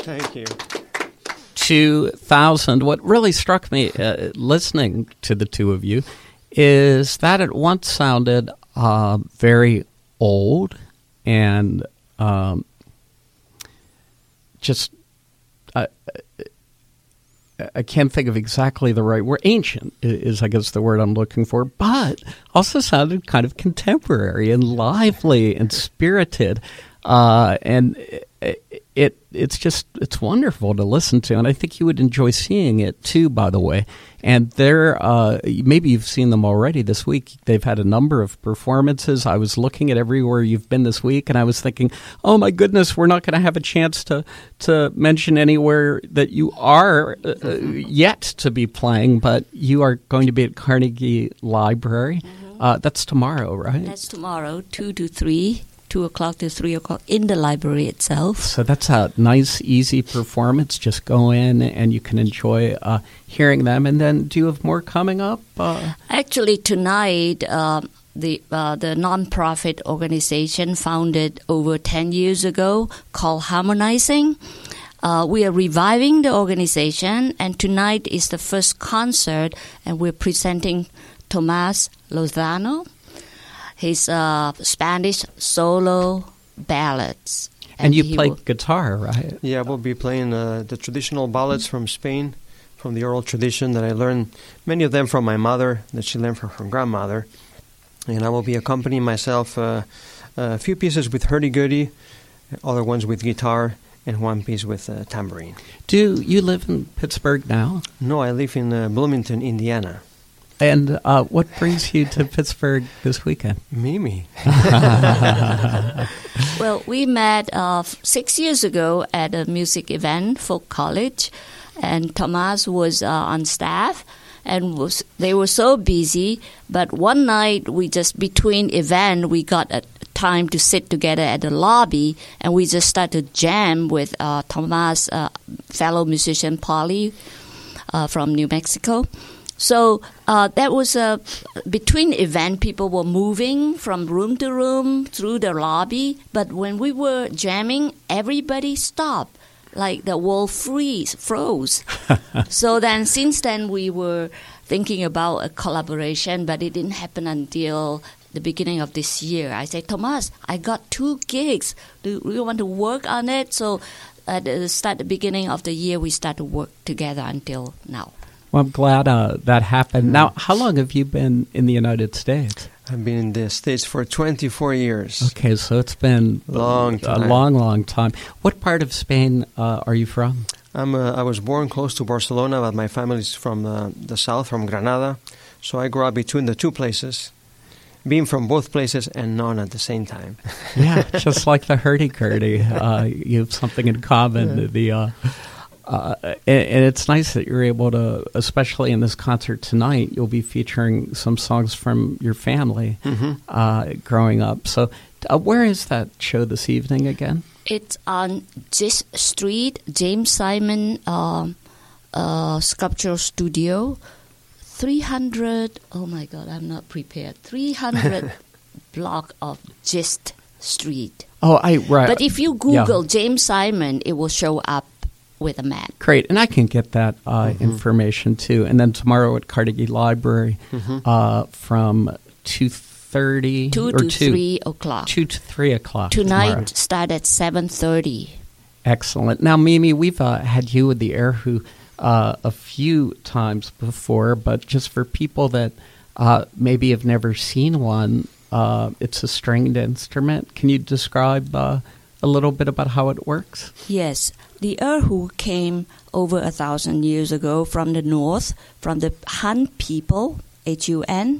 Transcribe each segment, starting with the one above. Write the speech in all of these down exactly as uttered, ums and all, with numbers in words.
Thank you. two thousand. What really struck me uh, listening to the two of you is that it once sounded uh, very old and um, just, uh, I can't think of exactly the right word. Ancient is, I guess, the word I'm looking for, but also sounded kind of contemporary and lively and spirited. Uh, and it, it it's just, it's wonderful to listen to. And I think you would enjoy seeing it too, by the way. And they're, uh, maybe you've seen them already this week. They've had a number of performances. I was looking at everywhere you've been this week, and I was thinking, oh my goodness, we're not going to have a chance to, to mention anywhere that you are uh, yet to be playing, but you are going to be at Carnegie Library. Mm-hmm. Uh, that's tomorrow, right? That's tomorrow, two to three. two o'clock to three o'clock in the library itself. So that's a nice, easy performance. Just go in and you can enjoy uh, hearing them. And then do you have more coming up? Uh, Actually, tonight, uh, the uh, the nonprofit organization founded over ten years ago called Harmonizing. Uh, we are reviving the organization, and tonight is the first concert, and we're presenting Tomas Lozano. His uh, Spanish solo ballads. And, and you play will, guitar, right? Yeah, we'll be playing uh, the traditional ballads from Spain, from the oral tradition that I learned, many of them from my mother, that she learned from her grandmother. And I will be accompanying myself uh, a few pieces with hurdy-gurdy, other ones with guitar, and one piece with uh, tambourine. Do you live in Pittsburgh now? No, I live in uh, Bloomington, Indiana. And uh, what brings you to Pittsburgh this weekend? Mimi. Well, we met uh, six years ago at a music event, Folk College, and Tomas was uh, on staff, and was, they were so busy. But one night, we just between event, we got a time to sit together at the lobby, and we just started to jam with uh, Tomas' uh, fellow musician Polly uh, from New Mexico. So uh, that was a between event. People were moving from room to room through the lobby. But when we were jamming, everybody stopped, like the world freeze, froze. So then, since then, we were thinking about a collaboration, but it didn't happen until the beginning of this year. I said, Tomas, I got two gigs. Do you want to work on it? So at the start, the beginning of the year, we started to work together until now. Well, I'm glad uh, that happened. Now, how long have you been in the United States? I've been in the States for twenty-four years. Okay, so it's been long time. a long, long time. What part of Spain uh, are you from? I'm uh, I was born close to Barcelona, but my family's from uh, the south, from Granada. So I grew up between the two places, being from both places and none at the same time. Yeah, just like the hurdy-gurdy. Uh, you have something in common. Yeah. The uh, Uh, and, and it's nice that you're able to, especially in this concert tonight, you'll be featuring some songs from your family mm-hmm. uh, growing up. So uh, where is that show this evening again? It's on Gist Street, James Simon uh, uh, Sculptural Studio, three hundred, oh my God, I'm not prepared, three hundred block of Gist Street. Oh, I right. But if you Google yeah. James Simon, it will show up with a map. Great, and I can get that uh, mm-hmm. information too. And then tomorrow at Carnegie Library mm-hmm. uh, from two thirty two or to two, three o'clock. Two to three o'clock tonight. Tomorrow. Start at seven thirty. Excellent. Now, Mimi, we've uh, had you with the Erhu uh, a few times before, but just for people that uh, maybe have never seen one, uh, it's a stringed instrument. Can you describe uh, a little bit about how it works? Yes. The Erhu came over a thousand years ago from the north, from the Han people, H U N.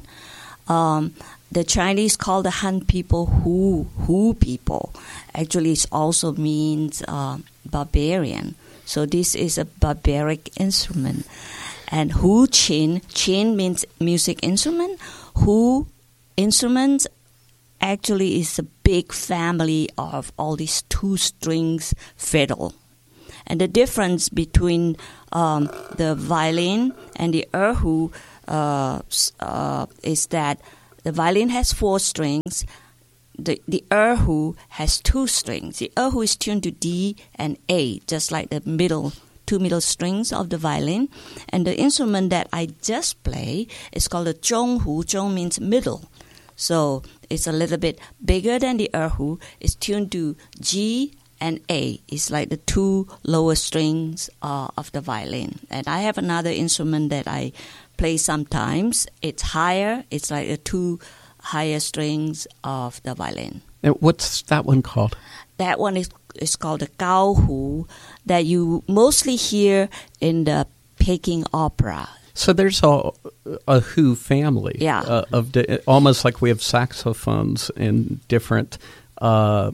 Um, the Chinese call the Han people Hu, Hu people. Actually, it also means uh, barbarian. So this is a barbaric instrument. And Hu Qin, Qin means music instrument. Hu instruments actually is a big family of all these two strings fiddle. And the difference between um, the violin and the erhu uh, uh, is that the violin has four strings, the, the erhu has two strings. The erhu is tuned to D and A, just like the middle two middle strings of the violin. And the instrument that I just play is called a zhonghu. Zhong means middle. So it's a little bit bigger than the erhu. It's tuned to G and A. It's like the two lower strings uh, of the violin. And I have another instrument that I play sometimes. It's higher. It's like the two higher strings of the violin. And what's that one called? That one is, is called the gao hu, that you mostly hear in the Peking opera. So there's a, a Hu family, yeah. uh, of di- almost like we have saxophones in different uh,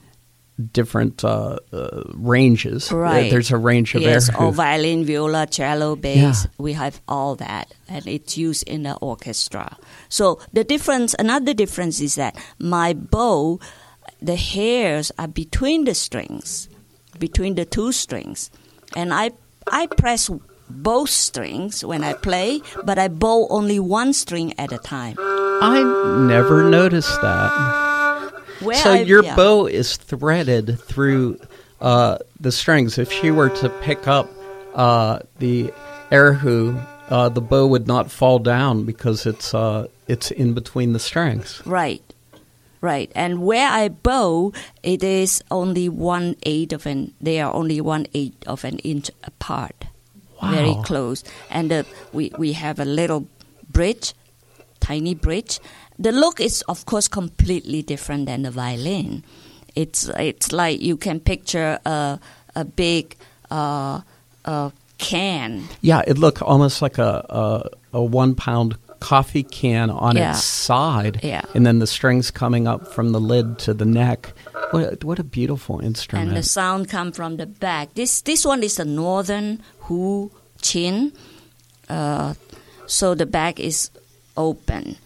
different uh, uh, ranges. Right. Uh, there's a range of yes, erhu. or violin, viola, cello, bass. Yeah. We have all that, and it's used in the orchestra. So the difference, another difference is that my bow, the hairs are between the strings, between the two strings, and I I press both strings when I play, but I bow only one string at a time. I never noticed that. Where so I, your yeah. bow is threaded through uh, the strings. If she were to pick up uh, the erhu, uh, the bow would not fall down because it's uh, it's in between the strings. Right. Right, and where I bow, it is only one eighth of an. They are only one eighth of an inch apart, Wow. very close. And uh, we we have a little bridge, tiny bridge. The look is, of course, completely different than the violin. It's it's like you can picture a a big uh, a can. Yeah, it looked almost like a a, a one pound coffee can on Yeah. its side, Yeah. and then the strings coming up from the lid to the neck. What a, what a beautiful instrument! And the sound come from the back. This this one is a northern hu chin, uh, so the back is open,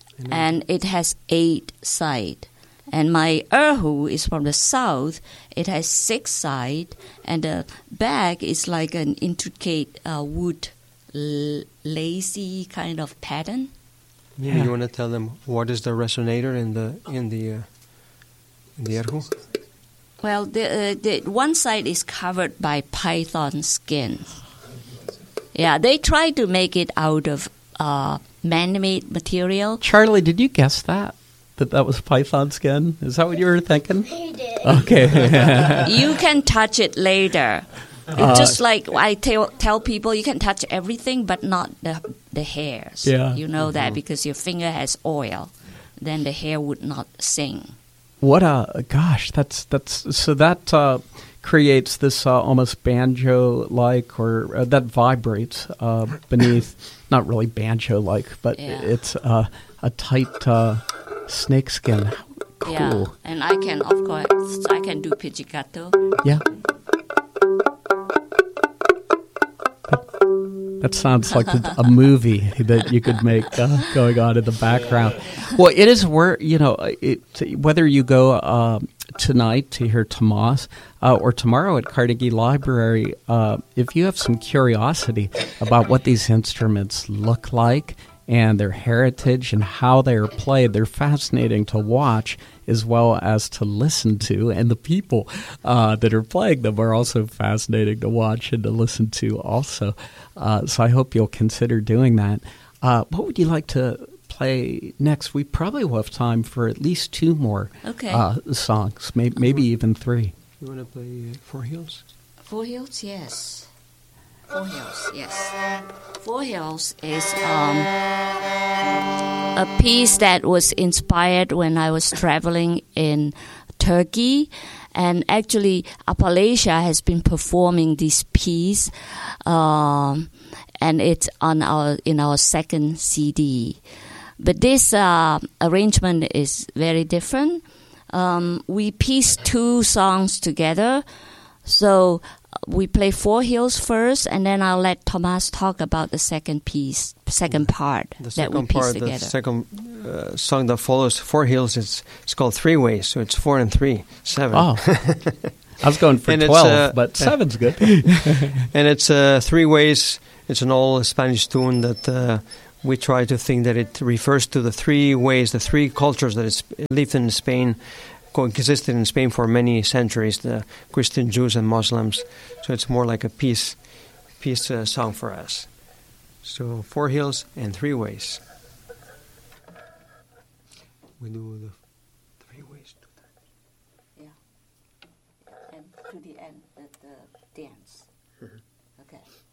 and it has eight sides. And my erhu is from the south. It has six sides, and the back is like an intricate uh, wood. L- lacy kind of pattern. Maybe Yeah. you want to tell them what is the resonator in the in the uh, in the erhu? Well, the, uh, the one side is covered by python skin. Yeah, they try to make it out of uh, man-made material. Charlie, did you guess that? That that was python skin? Is that what you were thinking? He did. Okay. You can touch it later. Uh, Just like I tell tell people, you can touch everything, but not the the hairs. Yeah. You know that because your finger has oil, then the hair would not sing. What a gosh! That's that's so that uh, creates this uh, almost banjo-like, or uh, that vibrates uh, beneath. Not really banjo-like, but Yeah. it's uh, a tight uh, snakeskin. Cool. Yeah, and I can, of course, I can do pizzicato. Yeah. That sounds like a, a movie that you could make uh, going on in the background. Well, it is where, you know, it, whether you go uh, tonight to hear Tomas uh, or tomorrow at Carnegie Library, uh, if you have some curiosity about what these instruments look like and their heritage and how they are played, they're fascinating to watch as well as to listen to, and the people uh, that are playing them are also fascinating to watch and to listen to also. Uh, so I hope you'll consider doing that. Uh, what would you like to play next? We probably will have time for at least two more Okay. uh, songs, may- maybe even three. You want to play uh, Four Hills? Four Hills, yes. Four Hills, yes. Four Hills is um, a piece that was inspired when I was traveling in Turkey. And actually, Appalachia has been performing this piece, um, and it's on our in our second C D. But this uh, arrangement is very different. Um, we pieced two songs together, so we play Four Hills first, and then I'll let Tomas talk about the second piece, second part The that second we pieced part, together. the second uh, song that follows Four Hills, it's, it's called Three Ways, so it's four and three, seven. Oh, I was going for And it's, twelve, uh, but seven's good. And it's uh, Three Ways. It's an old Spanish tune that uh, we try to think that it refers to the three ways, the three cultures that it's lived in Spain, coexisted in Spain for many centuries, the Christian, Jews, and Muslims. So it's more like a peace, peace uh, song for us. So four hills and three ways. We do the three ways. Yeah. And to the end, the, the dance. Okay.